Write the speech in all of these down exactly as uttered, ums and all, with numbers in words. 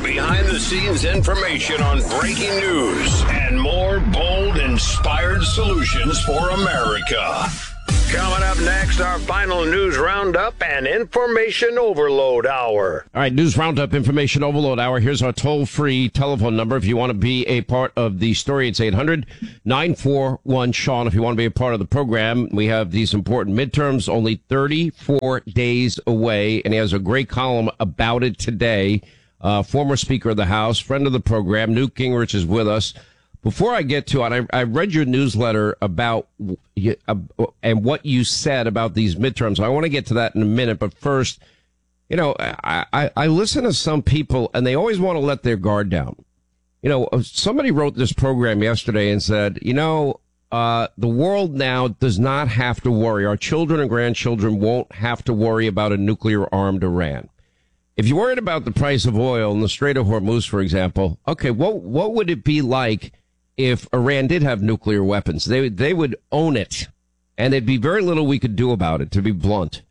behind-the-scenes information on breaking news and more bold, inspired solutions for America. Coming up next, our final news roundup and information overload hour. All right, news roundup, information overload hour. Here's our toll-free telephone number. If you want to be a part of the story, it's eight hundred, nine four one, Sean. If you want to be a part of the program, we have these important midterms, only thirty-four days away, and he has a great column about it today. Uh, former Speaker of the House, friend of the program, Newt Gingrich is with us. Before I get to it, I, I read your newsletter about uh, and what you said about these midterms. I want to get to that in a minute, but first, you know, I, I, I listen to some people, and they always want to let their guard down. You know, somebody wrote this program yesterday and said, you know, uh, the world now does not have to worry. Our children and grandchildren won't have to worry about a nuclear-armed Iran. If you're worried about the price of oil in the Strait of Hormuz, for example, okay, what what would it be like if Iran did have nuclear weapons? They they would own it, and there'd be very little we could do about it, to be blunt.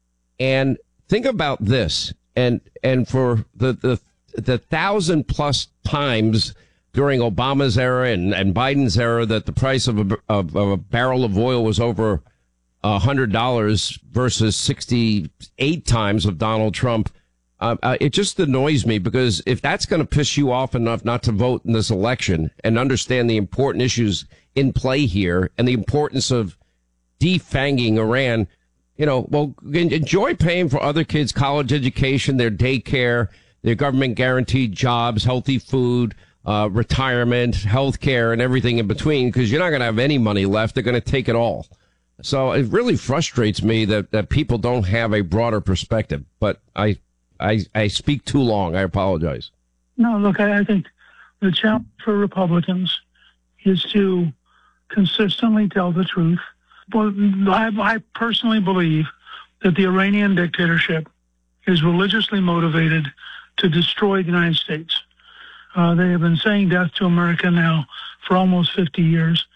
And think about this, and and for the the the thousand plus times during Obama's era and, and Biden's era that the price of a, of, of a barrel of oil was over a hundred dollars versus sixty-eight times of Donald Trump. Uh, uh, it just annoys me, because if that's going to piss you off enough not to vote in this election and understand the important issues in play here and the importance of defanging Iran, you know, well, enjoy paying for other kids' college education, their daycare, their government guaranteed jobs, healthy food, uh, retirement, health care, and everything in between, because you're not going to have any money left. They're going to take it all. So it really frustrates me that, that people don't have a broader perspective. But I, I, I speak too long. I apologize. No, look, I, I think the challenge for Republicans is to consistently tell the truth. Well, I, I personally believe that the Iranian dictatorship is religiously motivated to destroy the United States. Uh, they have been saying death to America now for almost fifty years.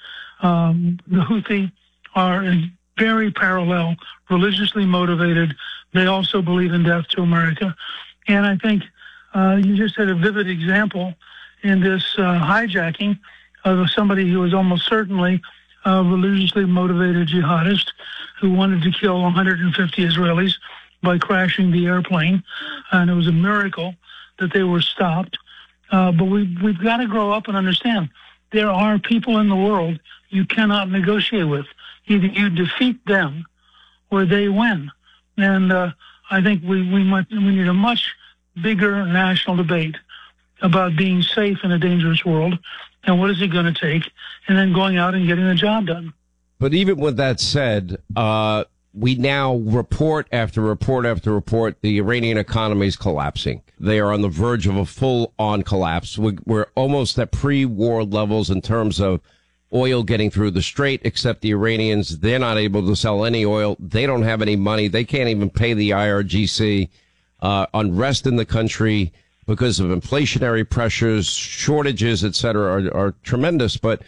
Um, the Houthi are very parallel, religiously motivated. They also believe in death to America. And I think uh, you just had a vivid example in this uh, hijacking of somebody who was almost certainly a religiously motivated jihadist who wanted to kill one hundred fifty Israelis by crashing the airplane. And it was a miracle that they were stopped. Uh, but we, we've got to grow up and understand there are people in the world you cannot negotiate with. Either you defeat them or they win. And uh, I think we, we, might, we need a much bigger national debate about being safe in a dangerous world and what is it going to take, and then going out and getting the job done. But even with that said, uh, we now report after report after report, the Iranian economy is collapsing. They are on the verge of a full-on collapse. We're almost at pre-war levels in terms of oil getting through the strait, except the Iranians, they're not able to sell any oil. They don't have any money. They can't even pay the I R G C. Uh, unrest in the country because of inflationary pressures, shortages, et cetera, are, are tremendous. But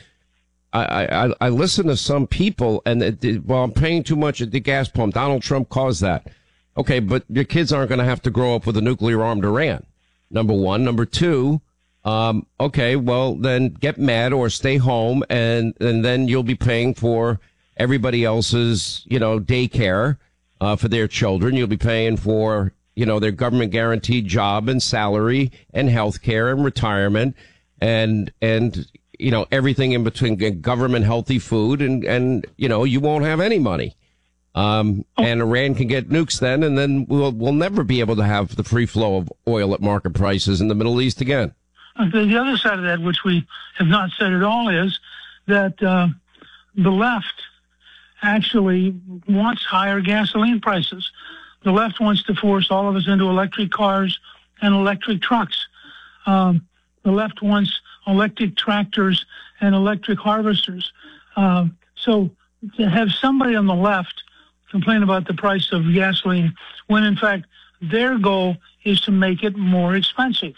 I, I, I listen to some people, and it, well, I'm paying too much at the gas pump. Donald Trump caused that. Okay, but your kids aren't going to have to grow up with a nuclear-armed Iran, number one. Number two, um, okay, well, then get mad or stay home, and, and then you'll be paying for everybody else's, you know, daycare uh, for their children. You'll be paying for, you know, their government-guaranteed job and salary and health care and retirement and, and, you know, everything in between, government healthy food, and, and, you know, you won't have any money. Um, and Iran can get nukes then, and then we'll, we'll never be able to have the free flow of oil at market prices in the Middle East again. The other side of that, which we have not said at all, is that uh, the left actually wants higher gasoline prices. The left wants to force all of us into electric cars and electric trucks. Um, the left wants electric tractors and electric harvesters. Uh, so to have somebody on the left complain about the price of gasoline when, in fact, their goal is to make it more expensive.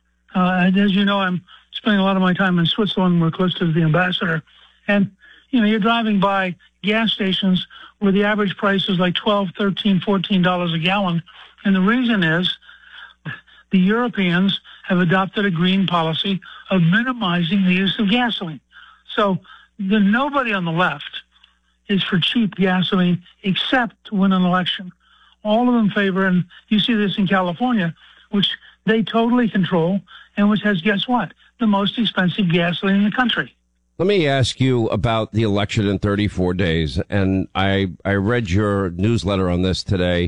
Uh, and as you know, I'm spending a lot of my time in Switzerland. We're close to the ambassador. And, you know, you're driving by gas stations where the average price is like twelve, thirteen, fourteen dollars a gallon. And the reason is the Europeans have adopted a green policy of minimizing the use of gasoline. So the, nobody on the left is for cheap gasoline except to win an election. All of them favor, and you see this in California, which they totally control, and which has, guess what, the most expensive gasoline in the country. Let me ask you about the election in thirty-four days. And I, I read your newsletter on this today.